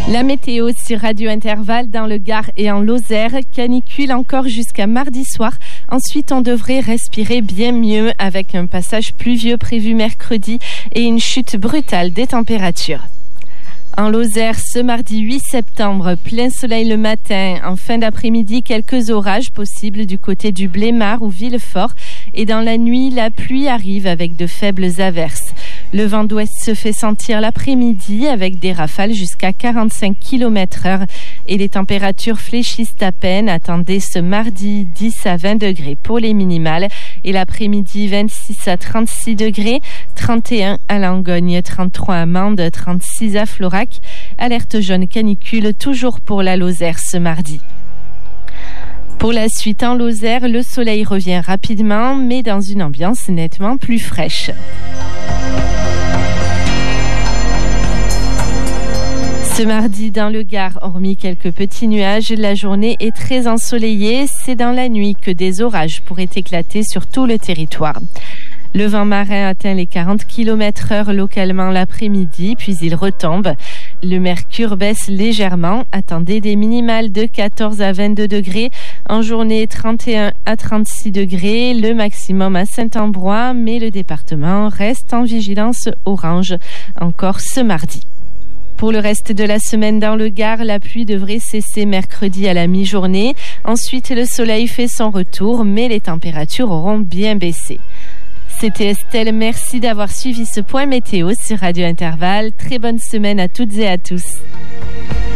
La météo sur Radio Intervalle dans le Gard et en Lozère, canicule encore jusqu'à mardi soir. Ensuite, on devrait respirer bien mieux avec un passage pluvieux prévu mercredi et une chute brutale des températures. En Lozère, ce mardi 8 septembre, plein soleil le matin. En fin d'après-midi, quelques orages possibles du côté du Blémard ou Villefort. Et dans la nuit, la pluie arrive avec de faibles averses. Le vent d'ouest se fait sentir l'après-midi avec des rafales jusqu'à 45 km/h. Et les températures fléchissent à peine. Attendez ce mardi 10 à 20 degrés pour les minimales. Et l'après-midi 26 à 36 degrés, 31 à Langogne, 33 à Mende, 36 à Florac. Alerte jaune canicule toujours pour la Lozère ce mardi. Pour la suite en Lozère, le soleil revient rapidement, mais dans une ambiance nettement plus fraîche. Ce mardi, dans le Gard, hormis quelques petits nuages, la journée est très ensoleillée. C'est dans la nuit que des orages pourraient éclater sur tout le territoire. Le vent marin atteint les 40 km/h localement l'après-midi, puis il retombe. Le mercure baisse légèrement. Attendez des minimales de 14 à 22 degrés. En journée, 31 à 36 degrés. Le maximum à Saint-Ambrois, mais le département reste en vigilance orange encore ce mardi. Pour le reste de la semaine dans le Gard, la pluie devrait cesser mercredi à la mi-journée. Ensuite, le soleil fait son retour, mais les températures auront bien baissé. C'était Estelle, merci d'avoir suivi ce point météo sur Radio Intervalle. Très bonne semaine à toutes et à tous.